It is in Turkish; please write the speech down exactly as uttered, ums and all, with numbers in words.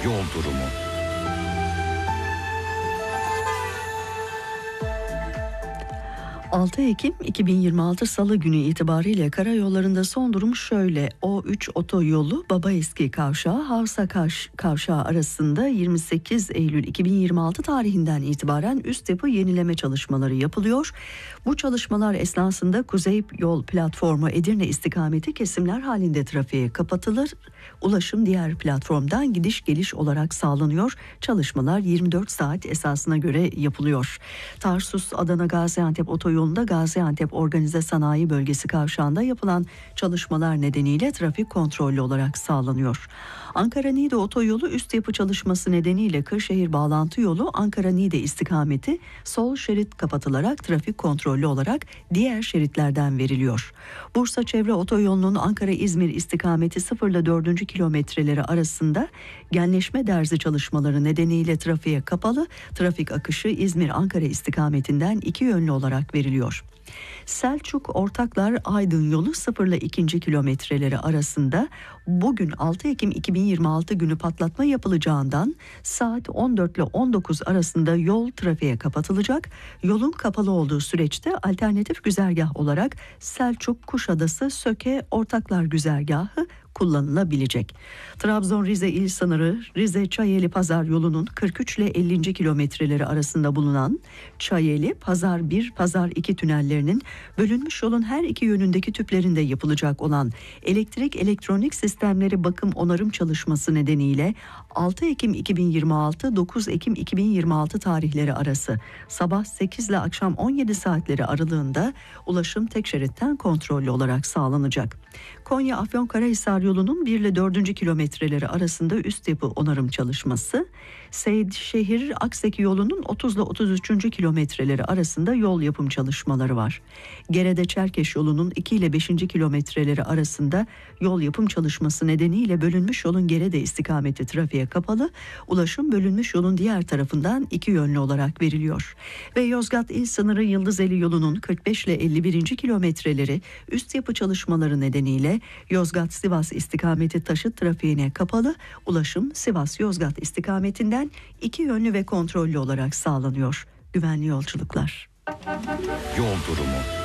Yol durumu. altı Ekim iki bin yirmi altı Salı günü itibariyle karayollarında son durum şöyle. O üç otoyolu Babaeski Kavşağı Havsa Kavşağı arasında yirmi sekiz Eylül iki bin yirmi altı tarihinden itibaren üst yapı yenileme çalışmaları yapılıyor. Bu çalışmalar esnasında Kuzey Yol Platformu Edirne istikameti kesimler halinde trafiğe kapatılır. Ulaşım diğer platformdan gidiş geliş olarak sağlanıyor. Çalışmalar yirmi dört saat esasına göre yapılıyor. Tarsus Adana Gaziantep otoyolunda Gaziantep Organize Sanayi Bölgesi kavşağında yapılan çalışmalar nedeniyle trafik kontrollü olarak sağlanıyor. Ankara-Niğde otoyolu üst yapı çalışması nedeniyle Kırşehir bağlantı yolu Ankara-Niğde istikameti sol şerit kapatılarak trafik kontrollü olarak diğer şeritlerden veriliyor. Bursa Çevre Otoyolu'nun Ankara-İzmir istikameti sıfır ile dördüncü kilometreleri arasında genleşme derzi çalışmaları nedeniyle trafiğe kapalı, trafik akışı İzmir-Ankara istikametinden iki yönlü olarak veriliyor. Selçuk Ortaklar Aydın yolu sıfır ile ikinci kilometreleri arasında bugün altı Ekim iki bin yirmi altı günü patlatma yapılacağından saat on dört ile on dokuz arasında yol trafiğe kapatılacak. Yolun kapalı olduğu süreçte alternatif güzergah olarak Selçuk Kuşadası Söke Ortaklar güzergahı kullanılabilecek. Trabzon-Rize il sınırı Rize Çayeli Pazar yolunun kırk üç ile ellinci kilometreleri arasında bulunan Çayeli Pazar bir Pazar iki tünellerinin bölünmüş yolun her iki yönündeki tüplerinde yapılacak olan elektrik elektronik sistemleri bakım onarım çalışması nedeniyle altı Ekim iki bin yirmi altı dokuz Ekim iki bin yirmi altı tarihleri arası sabah sekiz ile akşam on yedi saatleri aralığında ulaşım tek şeritten kontrollü olarak sağlanacak. Konya Afyonkarahisar yolunun bir ile dördüncü kilometreleri arasında üst yapı onarım çalışması, Seydişehir Akseki yolunun otuz ile otuz üçüncü kilometreleri arasında yol yapım çalışmaları var. Gerede Çerkeş yolunun iki ile beşinci kilometreleri arasında yol yapım çalışması nedeniyle bölünmüş yolun Gerede istikameti trafiğe kapalı, ulaşım bölünmüş yolun diğer tarafından iki yönlü olarak veriliyor. Ve Yozgat il sınırı Yıldızeli yolunun kırk beş ile elli birinci kilometreleri üst yapı çalışmaları nedeniyle Yozgat-Sivas istikameti taşıt trafiğine kapalı, ulaşım Sivas-Yozgat istikametinden iki yönlü ve kontrollü olarak sağlanıyor. Güvenli yolculuklar. Yol durumu.